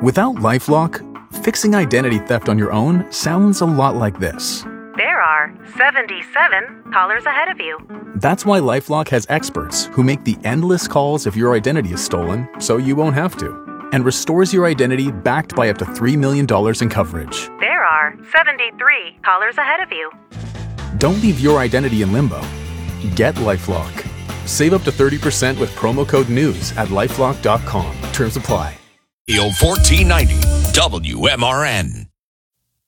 Without LifeLock, fixing identity theft on your own sounds a lot like this. There are 77 callers ahead of you. That's why LifeLock has experts who make the endless calls if your identity is stolen, so you won't have to, and restores your identity backed by up to $3 million in coverage. There are 73 callers ahead of you. Don't leave your identity in limbo. Get LifeLock. Save up to 30% with promo code NEWS at LifeLock.com. Terms apply. EO 1490 WMRN.